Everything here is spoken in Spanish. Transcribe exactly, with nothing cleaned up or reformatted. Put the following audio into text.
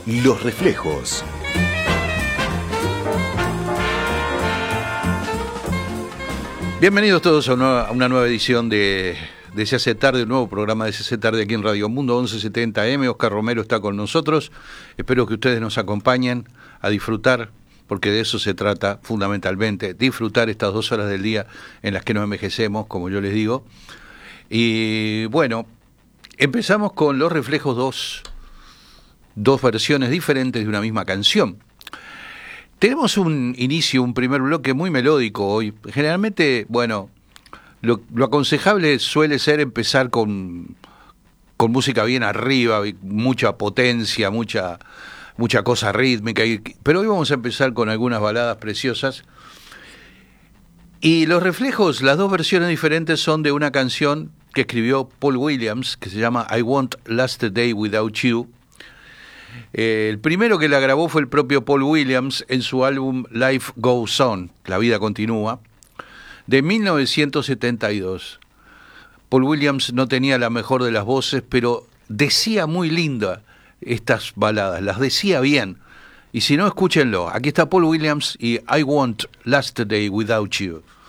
Los Reflejos. Bienvenidos todos a una, a una nueva edición de, de Se hace tarde, un nuevo programa de Se hace tarde aquí en Radio Mundo once setenta eme. Oscar Romero está con nosotros. Espero que ustedes nos acompañen a disfrutar, porque de eso se trata fundamentalmente, disfrutar estas dos horas del día en las que nos envejecemos, como yo les digo. Y bueno, empezamos con Los Reflejos dos, dos versiones diferentes de una misma canción. Tenemos un inicio, un primer bloque muy melódico hoy. Generalmente, bueno, lo, lo aconsejable suele ser empezar con, con música bien arriba, mucha potencia, mucha, mucha cosa rítmica. Y, pero hoy vamos a empezar con algunas baladas preciosas. Y Los Reflejos, las dos versiones diferentes son de una canción que escribió Paul Williams, que se llama I Won't Last a Day Without You. Eh, el primero que la grabó fue el propio Paul Williams en su álbum Life Goes On, La Vida Continúa, de mil novecientos setenta y dos. Paul Williams no tenía la mejor de las voces, pero decía muy linda estas baladas, las decía bien. Y si no, escúchenlo. Aquí está Paul Williams y I Won't Last a Day Without You.